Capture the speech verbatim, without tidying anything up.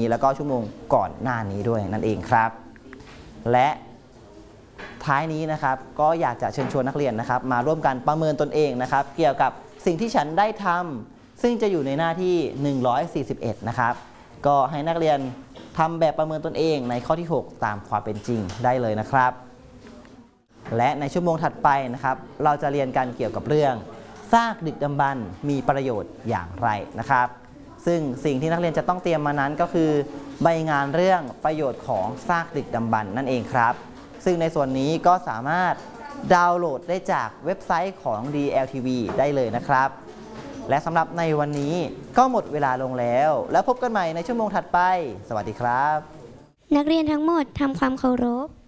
แล้วก็ชั่วโมงก่อนหน้านี้ด้วยนั่นเองครับและท้ายนี้นะครับก็อยากจะเชิญชวนนักเรียนนะครับมาร่วมกันประเมินตนเองนะครับเกี่ยวกับสิ่งที่ฉันได้ทำซึ่งจะอยู่ในหน้าที่หนึ่งร้อยสี่สิบเอ็ดนะครับก็ให้นักเรียนทำแบบประเมินตนเองในข้อที่หกตามความเป็นจริงได้เลยนะครับและในชั่วโมงถัดไปนะครับเราจะเรียนกันเกี่ยวกับเรื่องซากดึกดำบรรพ์มีประโยชน์อย่างไรนะครับซึ่งสิ่งที่นักเรียนจะต้องเตรียมมานั้นก็คือใบงานเรื่องประโยชน์ของซากดึกดำบรรพ์นั่นเองครับซึ่งในส่วนนี้ก็สามารถดาวน์โหลดได้จากเว็บไซต์ของ ดี แอล ที วี ได้เลยนะครับและสำหรับในวันนี้ก็หมดเวลาลงแล้วแล้วพบกันใหม่ในชั่วโมงถัดไปสวัสดีครับนักเรียนทั้งหมดทำความเคารพ